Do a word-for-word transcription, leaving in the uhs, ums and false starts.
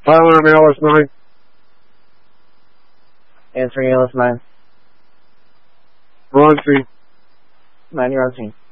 Fire alarm A L S nine. Answering A L S nine. We're on scene. nine, you're on scene.